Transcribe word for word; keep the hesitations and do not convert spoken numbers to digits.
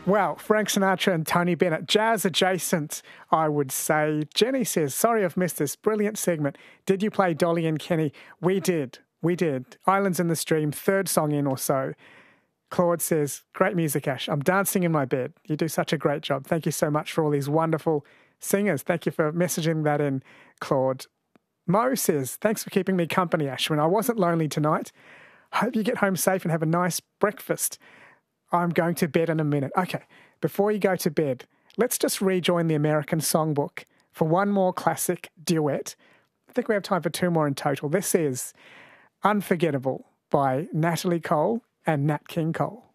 Well, Frank Sinatra and Tony Bennett, jazz adjacent, I would say. Jenny says, sorry I've missed this brilliant segment. Did you play Dolly and Kenny? We did. We did. Islands in the Stream, third song in or so. Claude says, great music, Ash. I'm dancing in my bed. You do such a great job. Thank you so much for all these wonderful singers. Thank you for messaging that in, Claude. Mo says, thanks for keeping me company, Ashwin. I wasn't lonely tonight. Hope you get home safe and have a nice breakfast. I'm going to bed in a minute. Okay, before you go to bed, let's just rejoin the American Songbook for one more classic duet. I think we have time for two more in total. This is Unforgettable by Natalie Cole and Nat King Cole.